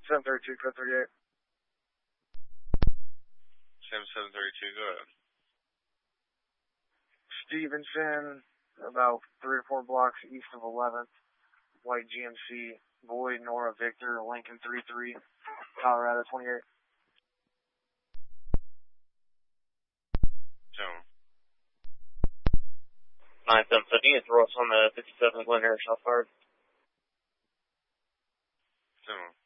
732, code 38. Sam 732, go ahead. Stevenson, about 3 or 4 blocks east of 11th. White GMC, Boyd, Nora, Victor, Lincoln 33, Colorado 28. So. 9750, it's Ross on the 57 Glen Air Southward. So.